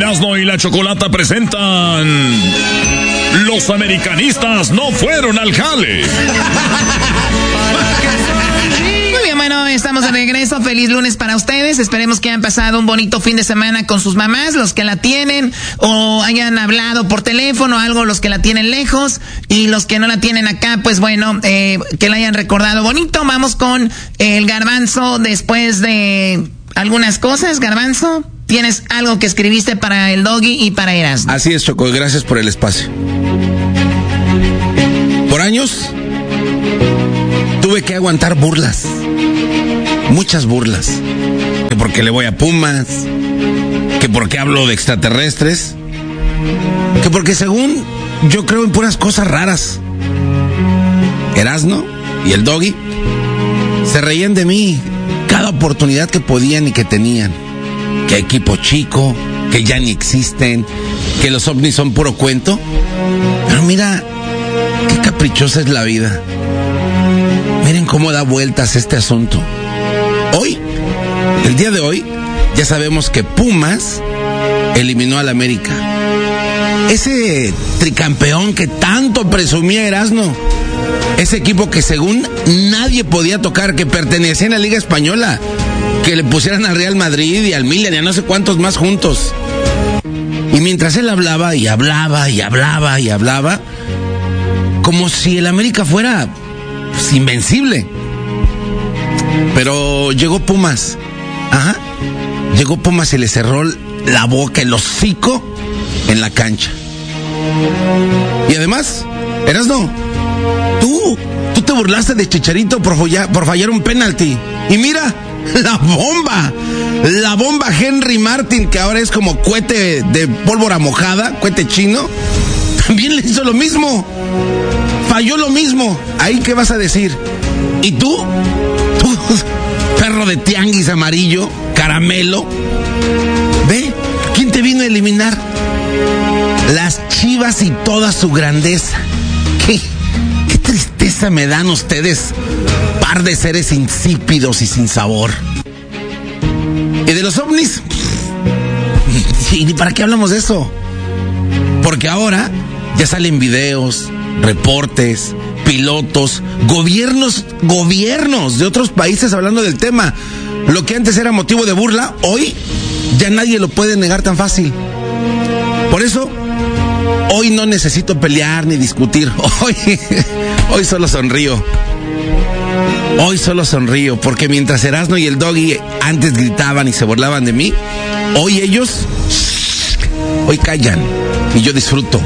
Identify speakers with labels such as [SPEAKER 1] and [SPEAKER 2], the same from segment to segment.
[SPEAKER 1] Erasmo y la Chocolata presentan... Los americanistas no fueron al jale.
[SPEAKER 2] Muy bien, bueno, estamos de regreso. Feliz lunes para ustedes. Esperemos que hayan pasado un bonito fin de semana con sus mamás, los que la tienen, o hayan hablado por teléfono, algo, los que la tienen lejos, y los que no la tienen acá, pues bueno, que la hayan recordado bonito. Vamos con el Garbanzo después de algunas cosas. Garbanzo, tienes algo que escribiste para el Doggy y para Erasmo.
[SPEAKER 3] Así es, Choco, gracias por el espacio. Por años tuve que aguantar burlas, muchas burlas, que porque le voy a Pumas, que porque hablo de extraterrestres, que porque según yo creo en puras cosas raras. Erasmo y el Doggy se reían de mí cada oportunidad que podían y que tenían. Que equipo chico, que ya ni existen, que los ovnis son puro cuento. Pero mira, qué caprichosa es la vida. Miren cómo da vueltas este asunto. Hoy, el día de hoy, ya sabemos que Pumas eliminó al América. Ese tricampeón que tanto presumía Erasmo. Ese equipo que según nadie podía tocar, que pertenecía a la Liga Española. Que le pusieran al Real Madrid y al Milan y a no sé cuántos más juntos. Y mientras él hablaba y hablaba y hablaba y hablaba, como si el América fuera pues, invencible. Pero llegó Pumas. Ajá. Llegó Pumas y le cerró la boca, el hocico en la cancha. Y además, Erasmo, tú te burlaste de Chicharito por fallar un penalti. Y mira, la bomba Henry Martin, que ahora es como cohete de pólvora mojada, cohete chino, también le hizo lo mismo. Falló lo mismo. ¿Ahí qué vas a decir? ¿Y tú, perro de tianguis amarillo, caramelo? ¿Ve? ¿Quién te vino a eliminar? Las Chivas y toda su grandeza. ¿Qué tristeza me dan ustedes, par de seres insípidos y sin sabor. ¿Y de los ovnis? ¿Y para qué hablamos de eso? Porque ahora ya salen videos, reportes, pilotos, gobiernos de otros países hablando del tema. Lo que antes era motivo de burla, hoy ya nadie lo puede negar tan fácil. Por eso, hoy no necesito pelear ni discutir. Hoy solo sonrío. Hoy solo sonrío, porque mientras Erasmo y el Doggy antes gritaban y se burlaban de mí, hoy ellos callan y yo disfruto,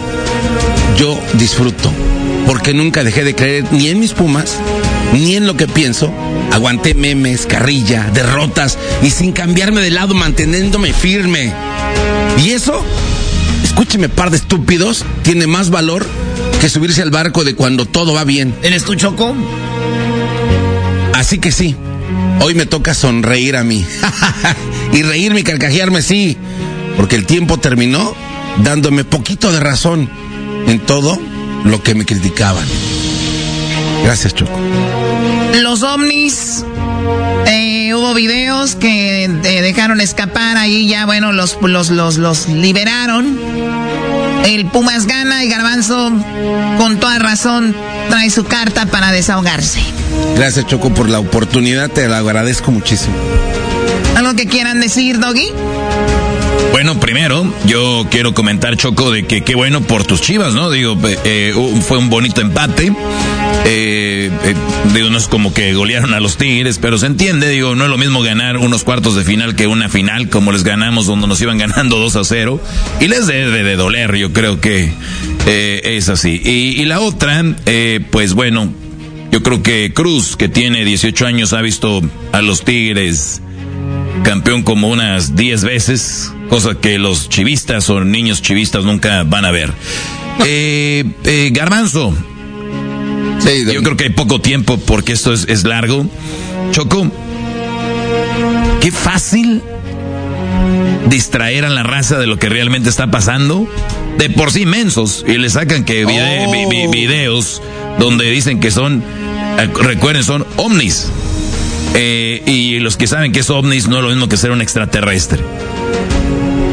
[SPEAKER 3] porque nunca dejé de creer ni en mis Pumas, ni en lo que pienso. Aguanté memes, carrilla, derrotas y sin cambiarme de lado, manteniéndome firme. Y eso, escúcheme, par de estúpidos, tiene más valor que subirse al barco de cuando todo va bien.
[SPEAKER 2] ¿Eres tú, Choco?
[SPEAKER 3] Así que sí, hoy me toca sonreír a mí. Y reírme y carcajearme, sí. Porque el tiempo terminó dándome poquito de razón en todo lo que me criticaban. Gracias, Choco.
[SPEAKER 2] Los ovnis, hubo videos que dejaron escapar ahí ya, bueno, los liberaron. El Pumas gana y Garbanzo, con toda razón, trae su carta para desahogarse.
[SPEAKER 3] Gracias, Choco, por la oportunidad, te la agradezco muchísimo.
[SPEAKER 2] ¿Algo que quieran decir, Doggy?
[SPEAKER 1] Bueno, primero, yo quiero comentar, Choco, de que qué bueno por tus Chivas, ¿no? Digo, fue un bonito empate. Digo, no es como que golearon a los Tigres, pero se entiende, digo, no es lo mismo ganar unos cuartos de final que una final, como les ganamos donde nos iban ganando 2-0, y les debe de doler, yo creo que es así. Y la otra, pues bueno, yo creo que Cruz, que tiene 18 años, ha visto a los Tigres campeón como unas 10 veces, cosa que los chivistas o niños chivistas nunca van a ver. Garbanzo, sí, yo creo que hay poco tiempo porque esto es largo. Choco, qué fácil distraer a la raza de lo que realmente está pasando. De por sí mensos, y le sacan que videos donde dicen que son, recuerden, son ovnis. Y los que saben que es ovnis no es lo mismo que ser un extraterrestre. Me da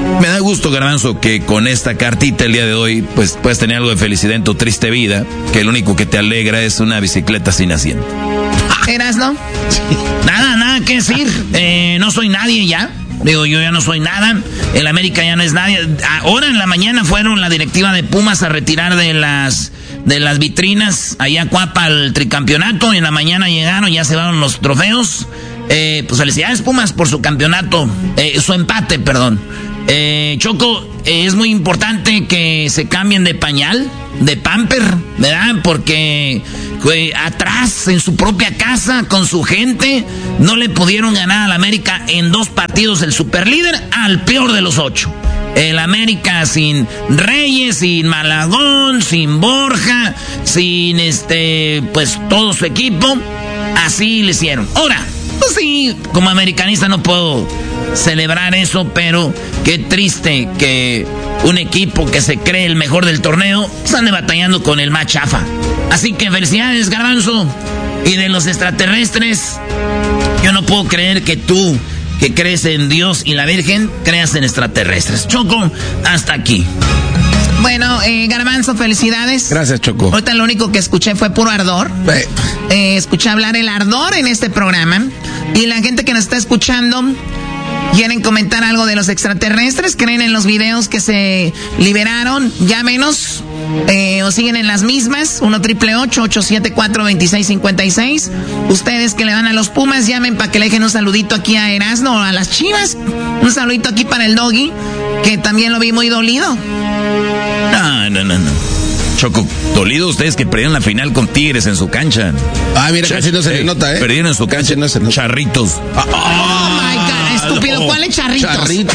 [SPEAKER 1] gusto, Garbanzo, que con esta cartita el día de hoy, pues puedes tener algo de felicidad en tu triste vida, que lo único que te alegra es una bicicleta sin asiento.
[SPEAKER 2] ¿Eras, no? Nada que decir. No soy nadie ya. Digo, yo ya no soy nada. El América ya no es nadie. Ahora en la mañana fueron la directiva de Pumas a retirar de las vitrinas allá a Cuapa el tricampeonato. Y en la mañana llegaron, ya se llevaron los trofeos. Pues felicidades Pumas por su campeonato. Su empate, perdón. Choco, es muy importante que se cambien de pañal, de pamper, ¿verdad? Porque atrás, en su propia casa, con su gente, no le pudieron ganar al América en 2 partidos el superlíder al peor de los 8. El América sin Reyes, sin Malagón, sin Borja, sin pues todo su equipo, así le hicieron. Ahora, pues sí, como americanista no puedo celebrar eso, pero qué triste que un equipo que se cree el mejor del torneo se ande batallando con el más chafa. Así que felicidades, Garbanzo. Y de los extraterrestres, yo no puedo creer que tú, que crees en Dios y la Virgen, creas en extraterrestres. Choco, hasta aquí. Bueno, Garbanzo, felicidades.
[SPEAKER 3] Gracias, Choco.
[SPEAKER 2] Ahorita lo único que escuché fue puro ardor. Escuché hablar el ardor en este programa. Y la gente que nos está escuchando, ¿quieren comentar algo de los extraterrestres? ¿Creen en los videos que se liberaron? Llámenos. O siguen en las mismas. 1-888-874-2656. Ustedes que le van a los Pumas, llamen para que le dejen un saludito aquí a Erasmo o a las Chivas. Un saludito aquí para el Doggy, que también lo vi muy dolido.
[SPEAKER 1] No. Choco, dolido ustedes que perdieron la final con Tigres en su cancha.
[SPEAKER 3] Mira, casi no se le nota,
[SPEAKER 1] Perdieron en su cancha,
[SPEAKER 3] no se nota.
[SPEAKER 1] Charritos.
[SPEAKER 2] Oh my God, estúpido. ¿Cuáles charritos?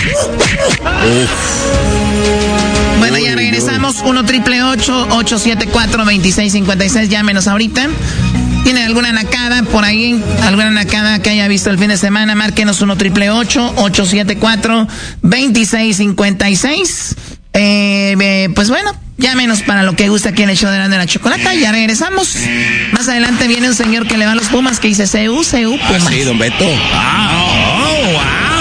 [SPEAKER 2] Bueno, ya regresamos. 1-888-874-2656. Llámenos ahorita. ¿Tiene alguna nacada por ahí? ¿Alguna nacada que haya visto el fin de semana? Márquenos 1-888-874-2656. Pues bueno, llámenos para lo que gusta aquí en el show de la Chocolata. Ya regresamos. Más adelante viene un señor que le va a los Pumas que dice CU, Pumas.
[SPEAKER 3] Sí, don Beto.
[SPEAKER 1] ¡Wow!